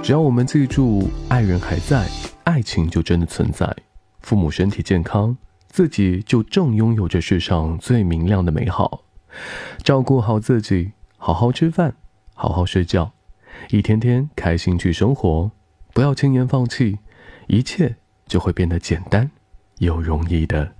只要我们记住爱人还在，爱情就真的存在，父母身体健康，自己就正拥有这世上最明亮的美好。照顾好自己，好好吃饭，好好睡觉，一天天开心去生活，不要轻言放弃，一切就会变得简单又容易的。